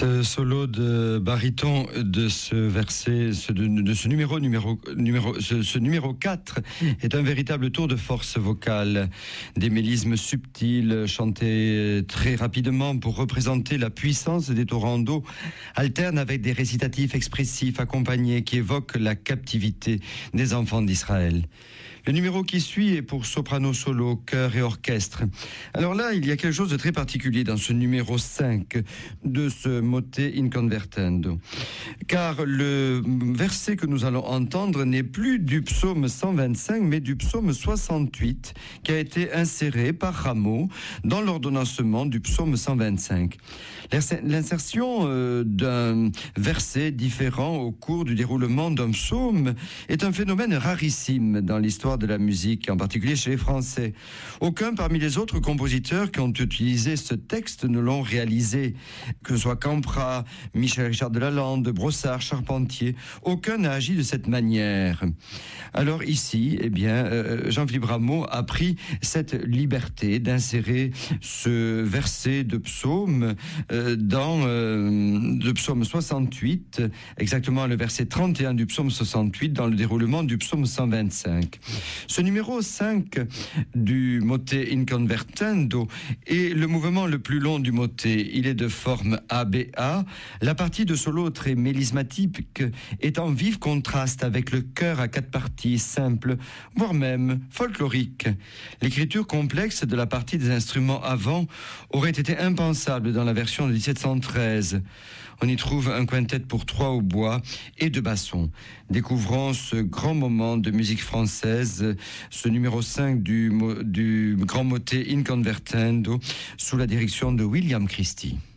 Ce solo de baryton de ce verset, de ce numéro 4 est un véritable tour de force vocale. Des mélismes subtils chantés très rapidement pour représenter la puissance des torrents d'eau alternent avec des récitatifs expressifs accompagnés qui évoquent la captivité des enfants d'Israël. Le numéro qui suit est pour soprano solo, chœur et orchestre. Alors là, il y a quelque chose de très particulier dans ce numéro 5 de ce motet inconvertendo. Car le verset que nous allons entendre n'est plus du psaume 125, mais du psaume 68, qui a été inséré par Rameau dans l'ordonnancement du psaume 125. L'insertion d'un verset différent au cours du déroulement d'un psaume est un phénomène rarissime dans l'histoire de la musique, en particulier chez les Français. Aucun parmi les autres compositeurs qui ont utilisé ce texte ne l'ont réalisé, que ce soit Campra, Michel Richard de Lalande, Brossard, Charpentier. Aucun n'a agi de cette manière. Alors ici, Jean-Philippe Rameau a pris cette liberté d'insérer ce verset de psaume dans le psaume 68, exactement le verset 31 du psaume 68, dans le déroulement du psaume 125. Ce numéro 5 du motet inconvertendo est le mouvement le plus long du motet. Il est de forme ABA. La partie de solo très mélismatique est en vif contraste avec le chœur à 4 parties simples, voire même folkloriques. L'écriture complexe de la partie des instruments avant aurait été impensable dans la version de 1713. On y trouve un quintet pour 3 hautbois et 2 bassons. Découvrons ce grand moment de musique française, ce numéro 5 du grand motet inconvertendo, sous la direction de William Christie.